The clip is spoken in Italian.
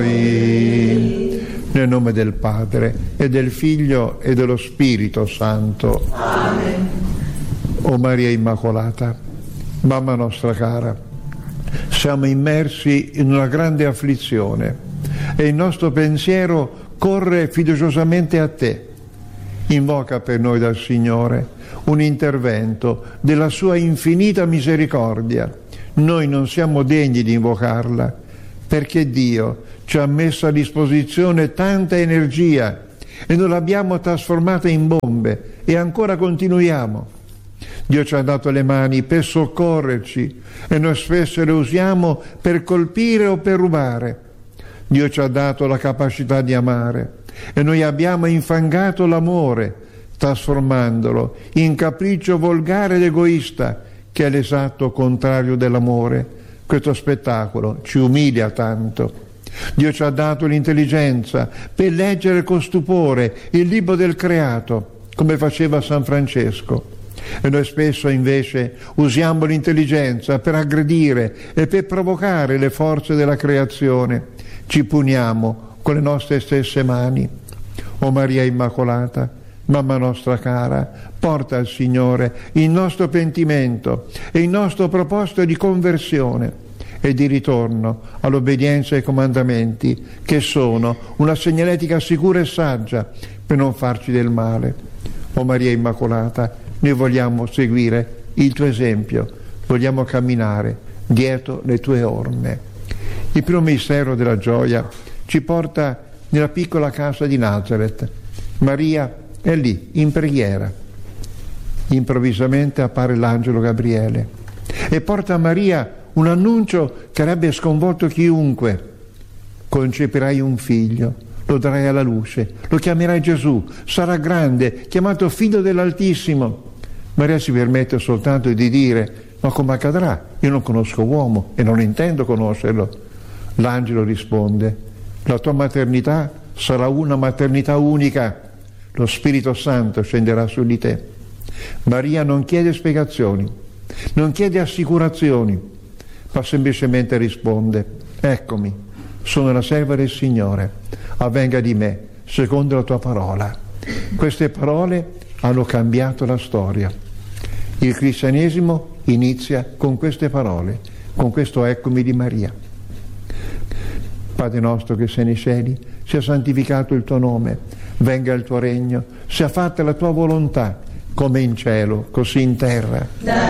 Nel nome del Padre e del Figlio e dello Spirito Santo. Amen. O Maria Immacolata, mamma nostra cara, siamo immersi in una grande afflizione e il nostro pensiero corre fiduciosamente a te. Invoca per noi dal Signore un intervento della sua infinita misericordia. Noi non siamo degni di invocarla, perché Dio ci ha messo a disposizione tanta energia e noi l'abbiamo trasformata in bombe e ancora continuiamo. Dio ci ha dato le mani per soccorrerci e noi spesso le usiamo per colpire o per rubare. Dio ci ha dato la capacità di amare e noi abbiamo infangato l'amore, trasformandolo in capriccio volgare ed egoista, che è l'esatto contrario dell'amore. Questo spettacolo ci umilia tanto. Dio ci ha dato l'intelligenza per leggere con stupore il libro del creato, come faceva San Francesco. E noi spesso invece usiamo l'intelligenza per aggredire e per provocare le forze della creazione. Ci puniamo con le nostre stesse mani. O Maria Immacolata, mamma nostra cara, porta al Signore il nostro pentimento e il nostro proposito di conversione e di ritorno all'obbedienza ai comandamenti, che sono una segnaletica sicura e saggia per non farci del male. O Maria Immacolata, noi vogliamo seguire il tuo esempio, vogliamo camminare dietro le tue orme. Il primo mistero della gioia ci porta nella piccola casa di Nazareth. Maria è lì, in preghiera. Improvvisamente appare l'angelo Gabriele e porta a Maria un annuncio che avrebbe sconvolto chiunque. Concepirai un figlio, lo darai alla luce, lo chiamerai Gesù, sarà grande, chiamato Figlio dell'Altissimo. Maria si permette soltanto di dire: ma come accadrà? Io non conosco uomo e non intendo conoscerlo. L'angelo risponde: la tua maternità sarà una maternità unica, lo Spirito Santo scenderà su di te. Maria non chiede spiegazioni, non chiede assicurazioni, ma semplicemente risponde: eccomi, sono la serva del Signore, avvenga di me secondo la tua parola. Queste parole hanno cambiato la storia. Il cristianesimo inizia con queste parole, con questo eccomi di Maria. Padre nostro che sei nei cieli, sia santificato il tuo nome, venga il tuo regno, sia fatta la tua volontà, come in cielo, così in terra.